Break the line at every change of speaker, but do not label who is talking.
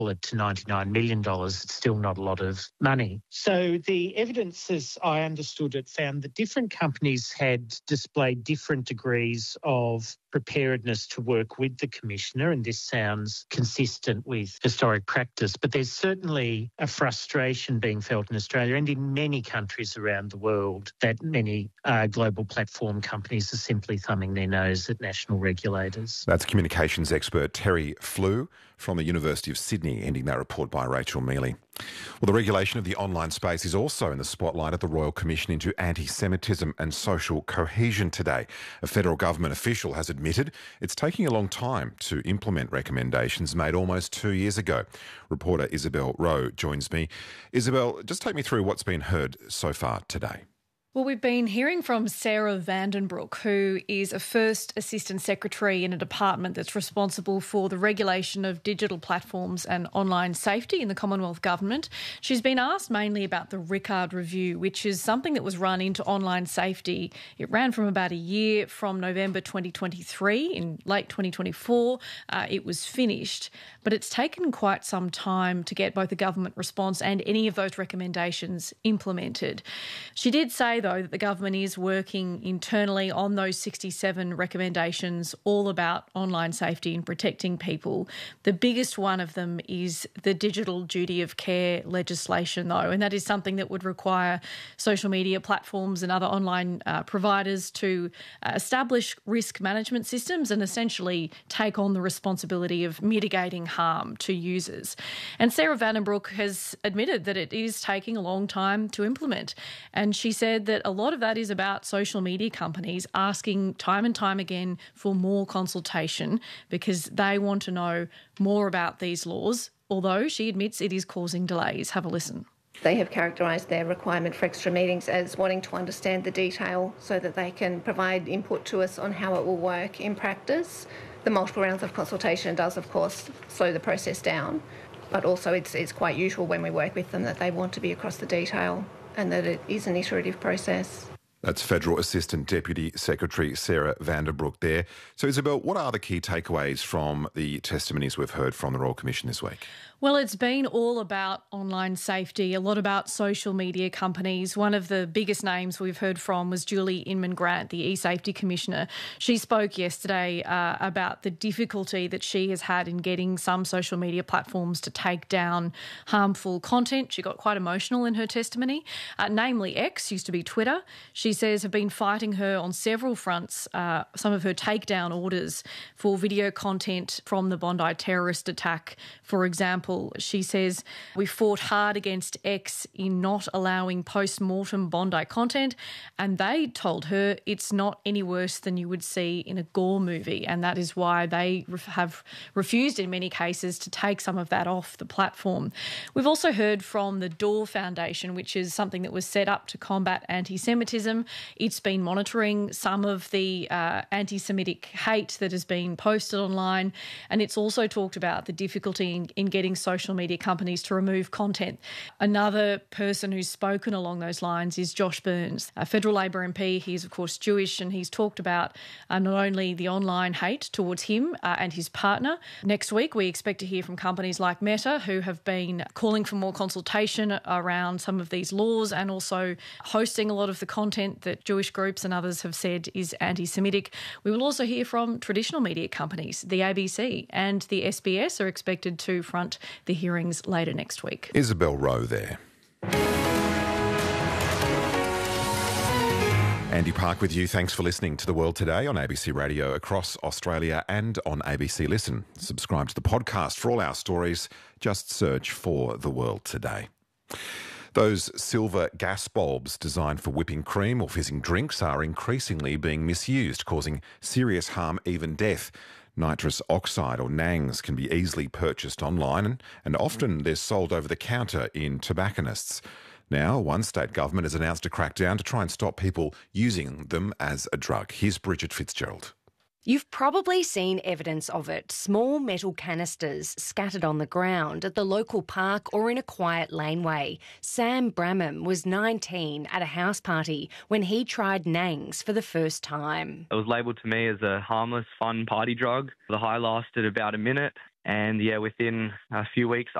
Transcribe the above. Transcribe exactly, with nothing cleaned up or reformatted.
it to ninety-nine million dollars, it's still not a lot of money. So the evidence, as I understood it, found that different companies had displayed different degrees of preparedness to work with the Commissioner, and this sounds consistent with historic practice. But there's certainly a frustration being felt in Australia and in many countries around the world that many uh, global platform companies are simply thumbing their nose at national regulators.
That's communications expert Terry Flew from the University of Sydney, ending that report by Rachel Mealy. Well, the regulation of the online space is also in the spotlight at the Royal Commission into Anti-Semitism and Social Cohesion today. A federal government official has admitted it's taking a long time to implement recommendations made almost two years ago. Reporter Isabel Rowe joins me. Isabel, just take me through what's been heard so far today.
Well, we've been hearing from Sarah Vandenbroek, who is a First Assistant Secretary in a department that's responsible for the regulation of digital platforms and online safety in the Commonwealth Government. She's been asked mainly about the Rickard Review, which is something that was run into online safety. It ran from about a year from November twenty twenty-three. In late twenty twenty-four, uh, it was finished. But it's taken quite some time to get both the government response and any of those recommendations implemented. She did say, though, that the government is working internally on those sixty-seven recommendations all about online safety and protecting people. The biggest one of them is the digital duty of care legislation, though, and that is something that would require social media platforms and other online uh, providers to uh, establish risk management systems and essentially take on the responsibility of mitigating harm to users. And Sarah Vandenbroek has admitted that it is taking a long time to implement, and she said that a lot of that is about social media companies asking time and time again for more consultation because they want to know more about these laws, although she admits it is causing delays. Have a listen.
They have characterised their requirement for extra meetings as wanting to understand the detail so that they can provide input to us on how it will work in practice. The multiple rounds of consultation does, of course, slow the process down, but also it's, it's quite usual when we work with them that they want to be across the detail and that it is an iterative process.
That's Federal Assistant Deputy Secretary Sarah Vandenbroek there. So, Isabel, what are the key takeaways from the testimonies we've heard from the Royal Commission this week?
Well, it's been all about online safety, a lot about social media companies. One of the biggest names we've heard from was Julie Inman-Grant, the e-Safety Commissioner. She spoke yesterday uh, about the difficulty that she has had in getting some social media platforms to take down harmful content. She got quite emotional in her testimony, uh, namely X, used to be Twitter. She says have been fighting her on several fronts, uh, some of her takedown orders for video content from the Bondi terrorist attack, for example. She says, we fought hard against X in not allowing post-mortem Bondi content, and they told her it's not any worse than you would see in a gore movie, and that is why they have refused in many cases to take some of that off the platform. We've also heard from the Door Foundation, which is something that was set up to combat anti-Semitism. It's been monitoring some of the uh, anti-Semitic hate that has been posted online, and it's also talked about the difficulty in, in getting social media companies to remove content. Another person who's spoken along those lines is Josh Burns, a federal Labor M P. He's, of course, Jewish, and he's talked about uh, not only the online hate towards him uh, and his partner. Next week, we expect to hear from companies like Meta, who have been calling for more consultation around some of these laws and also hosting a lot of the content that Jewish groups and others have said is anti-Semitic. We will also hear from traditional media companies. The A B C and the S B S are expected to front the hearings later next week.
Isabel Rowe there. Andy Park with you. Thanks for listening to The World Today on A B C Radio across Australia and on A B C Listen. Subscribe to the podcast for all our stories. Just search for The World Today. Those silver gas bulbs designed for whipping cream or fizzing drinks are increasingly being misused, causing serious harm, even death. Nitrous oxide or NANGs can be easily purchased online and often they're sold over the counter in tobacconists. Now, one state government has announced a crackdown to try and stop people using them as a drug. Here's Bridget Fitzgerald.
You've probably seen evidence of it, small metal canisters scattered on the ground at the local park or in a quiet laneway. Sam Bramham was nineteen at a house party when he tried NANGs for the first time.
It was labelled to me as a harmless, fun party drug. The high lasted about a minute. And yeah, within a few weeks,